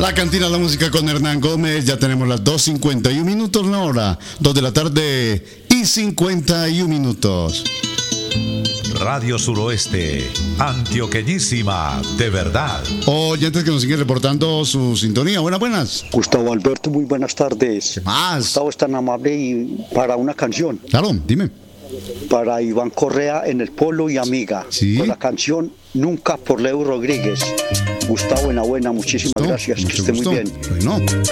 La cantina de la música con Hernán Gómez. Ya tenemos las 2:51 minutos la hora. 2 de la tarde y 51 minutos. Radio Suroeste, antioqueñísima, de verdad. Oyentes que nos siguen reportando su sintonía. Buenas. Gustavo Alberto, muy buenas tardes. ¿Qué más? Gustavo es tan amable y para una canción. Claro, dime. Para Iván Correa en el Polo y Amiga. Sí. Con la canción Nunca por Leo Rodríguez. Gustavo, enhorabuena, muchísimas gracias. Que esté muy bien. Bueno.